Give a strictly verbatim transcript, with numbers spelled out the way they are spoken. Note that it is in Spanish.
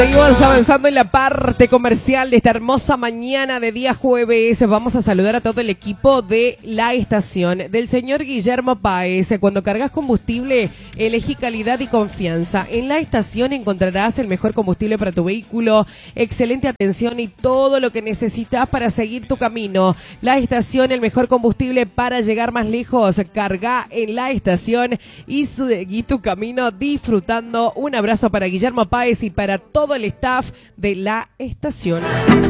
Seguimos avanzando en la parte comercial de esta hermosa mañana de día jueves. Vamos a saludar a todo el equipo de la estación del señor Guillermo Páez. Cuando cargas combustible, elegí calidad y confianza. En la estación encontrarás el mejor combustible para tu vehículo, excelente atención y todo lo que necesitas para seguir tu camino. La estación, el mejor combustible para llegar más lejos. Carga en la estación y seguí tu camino disfrutando. Un abrazo para Guillermo Páez y para todo el staff de la estación.